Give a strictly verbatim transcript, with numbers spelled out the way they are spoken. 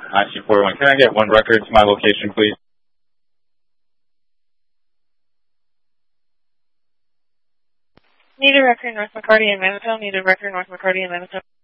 I C four one. Can I get one record to my location, please? Need a record North McCarty and Manitow. Need a record North McCarty and Manitow.